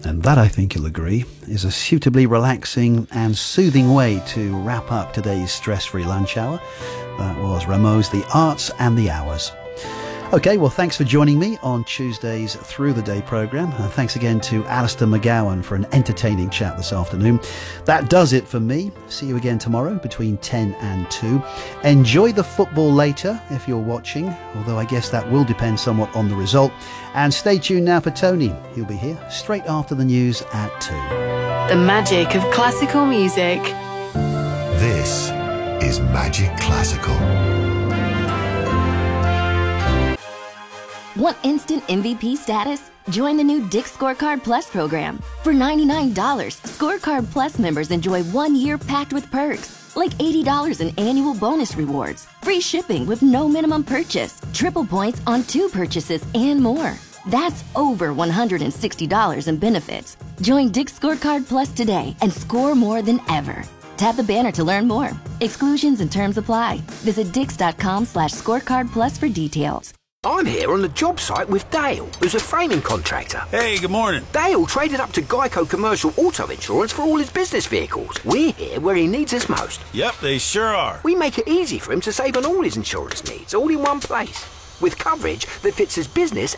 And that, I think you'll agree, is a suitably relaxing and soothing way to wrap up today's stress-free lunch hour. That was Rameau's The Arts and the Hours. Okay, well, thanks for joining me on Tuesday's Through the Day programme. And thanks again to Alistair McGowan for an entertaining chat this afternoon. That does it for me. See you again tomorrow between 10 and 2. Enjoy the football later if you're watching, although I guess that will depend somewhat on the result. And stay tuned now for Tony. He'll be here straight after the news at 2. The magic of classical music. This is Magic Classical. Want instant MVP status? Join the new Dick's Scorecard Plus program. For $99, Scorecard Plus members enjoy 1 year packed with perks, like $80 in annual bonus rewards, free shipping with no minimum purchase, triple points on 2 purchases, and more. That's over $160 in benefits. Join Dick's Scorecard Plus today and score more than ever. Tap the banner to learn more. Exclusions and terms apply. Visit dix.com/scorecardplus for details. I'm here on the job site with Dale, who's a framing contractor. Hey, good morning. Dale traded up to Geico Commercial Auto Insurance for all his business vehicles. We're here where he needs us most. Yep, they sure are. We make it easy for him to save on all his insurance needs, all in one place, with coverage that fits his business